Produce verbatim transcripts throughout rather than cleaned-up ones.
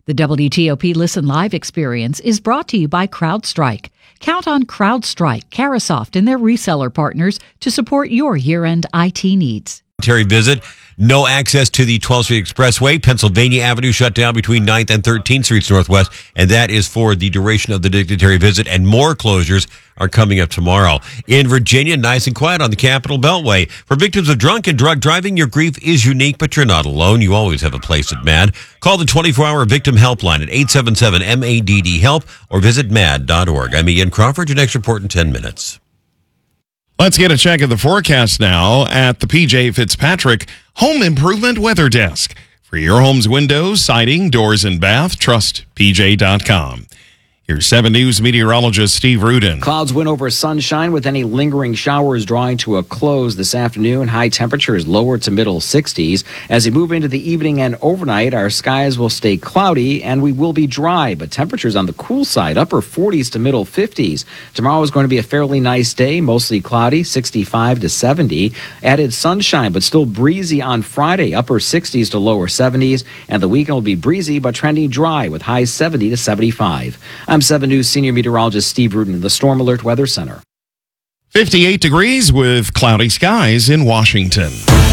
The W T O P Listen Live experience is brought to you by CrowdStrike. Count on CrowdStrike, Carasoft, and their reseller partners to support your year-end I T needs. Terry visit. No access to the twelfth Street Expressway. Pennsylvania Avenue shut down between ninth and thirteenth Streets Northwest, and that is for the duration of the dignitary visit, and more closures are coming up tomorrow. In Virginia, nice and quiet on the Capitol Beltway. For victims of drunk and drug driving, your grief is unique, but you're not alone. You always have a place at MADD. Call the twenty-four hour victim helpline at eight seven seven M A D D HELP or visit mad dot org. I'm Ian Crawford. Your next report in ten minutes. Let's get a check of the forecast now at the P J Fitzpatrick Home Improvement Weather Desk. For your home's windows, siding, doors, and bath, trust P J dot com. Here's seven News meteorologist Steve Rudin. Clouds win over sunshine with any lingering showers drawing to a close this afternoon. High temperatures lower to middle sixties. As we move into the evening and overnight, our skies will stay cloudy and we will be dry, but temperatures on the cool side, upper forties to middle fifties. Tomorrow is going to be a fairly nice day, mostly cloudy, sixty-five to seventy. Added sunshine, but still breezy on Friday, upper sixties to lower seventies. And the weekend will be breezy, but trending dry with highs seventy to seventy-five. I'm seven News senior meteorologist Steve Rudin in the Storm Alert Weather Center. fifty-eight degrees with cloudy skies in Washington.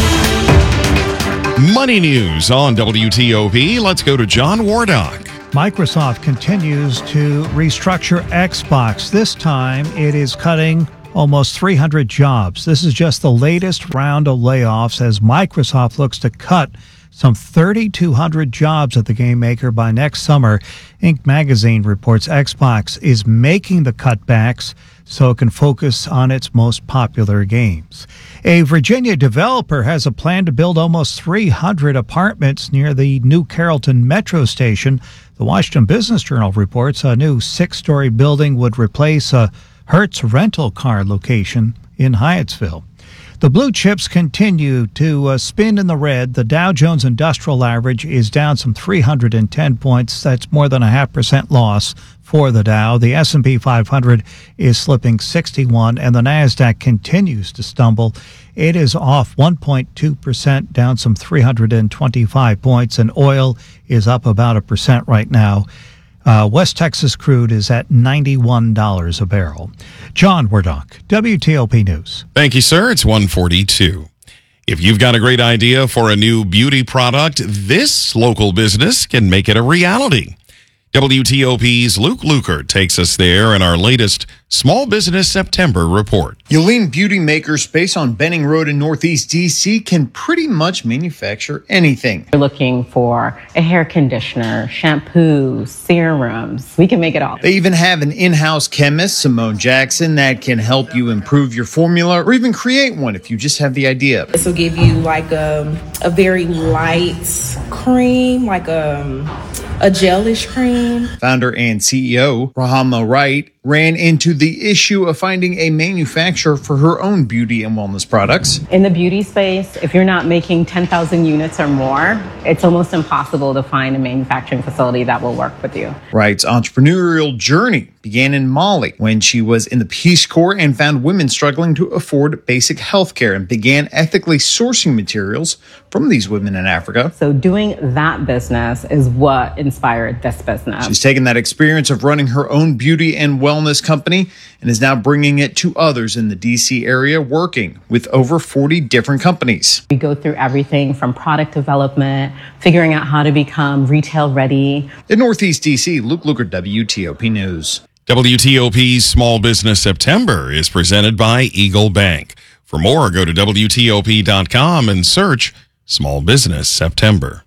Money news on W T O P. Let's go to John Wardock. Microsoft continues to restructure Xbox. This time it is cutting almost three hundred jobs. This is just the latest round of layoffs as Microsoft looks to cut some three thousand two hundred jobs at the game maker by next summer. Inc magazine reports Xbox is making the cutbacks so it can focus on its most popular games. A Virginia developer has a plan to build almost three hundred apartments near the New Carrollton Metro Station. The Washington Business Journal reports a new six-story building would replace a Hertz rental car location in Hyattsville. The blue chips continue to uh, spin in the red. The Dow Jones Industrial Average is down some three hundred ten points. That's more than a half percent loss for the Dow. The S and P five hundred is slipping sixty-one, and the NASDAQ continues to stumble. It is off one point two percent, down some three hundred twenty-five points, and oil is up about a percent right now. Uh, West Texas crude is at ninety-one dollars a barrel. John Wardock, W T O P News. Thank you, sir. It's one forty-two. If you've got a great idea for a new beauty product, this local business can make it a reality. W T O P's Luke Lukert takes us there in our latest Small Business September report. Yulene Beauty Maker Space on Benning Road in Northeast D C can pretty much manufacture anything. You're looking for a hair conditioner, shampoo, serums. We can make it all. They even have an in-house chemist, Simone Jackson, that can help you improve your formula or even create one if you just have the idea. This will give you like a, a very light cream, like a, a gelish cream. Founder and C E O Rahama Wright ran into the issue of finding a manufacturer for her own beauty and wellness products. In the beauty space, if you're not making ten thousand units or more, it's almost impossible to find a manufacturing facility that will work with you. Wright's entrepreneurial journey began in Mali when she was in the Peace Corps and found women struggling to afford basic health care and began ethically sourcing materials from these women in Africa. So doing that business is what inspired this business. She's taken that experience of running her own beauty and wellness company and is now bringing it to others in the D C area, working with over forty different companies. We go through everything from product development, figuring out how to become retail ready. In Northeast D C, Luke Lukert, W T O P News. W T O P's Small Business September is presented by Eagle Bank. For more, go to W T O P dot com and search Small Business September.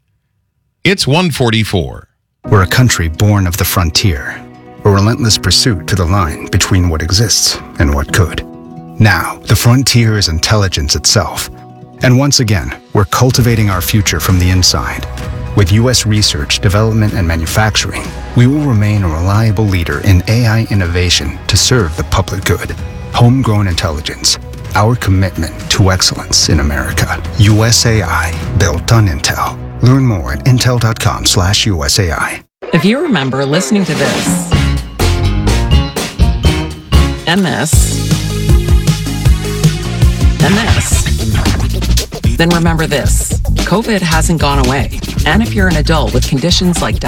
It's one forty-four. We're a country born of the frontier, a relentless pursuit to the line between what exists and what could. Now, the frontier is intelligence itself. And once again, we're cultivating our future from the inside. With U S research, development, and manufacturing, we will remain a reliable leader in A I innovation to serve the public good. Homegrown intelligence, our commitment to excellence in America. U S A I, built on Intel. Learn more at intel dot com slash U S A I. If you remember listening to this, and this, and this, then remember this. COVID hasn't gone away. And if you're an adult with conditions like